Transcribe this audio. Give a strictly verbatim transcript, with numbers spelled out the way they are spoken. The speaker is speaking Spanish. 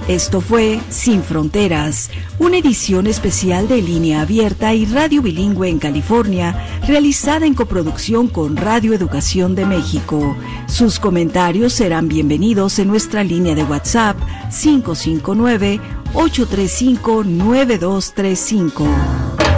Esto fue Sin Fronteras, una edición especial de Línea Abierta y Radio Bilingüe en California, realizada en coproducción con Radio Educación de México. Sus comentarios serán bienvenidos en nuestra línea de WhatsApp cinco cinco nueve, ocho tres cinco, nueve dos tres cinco.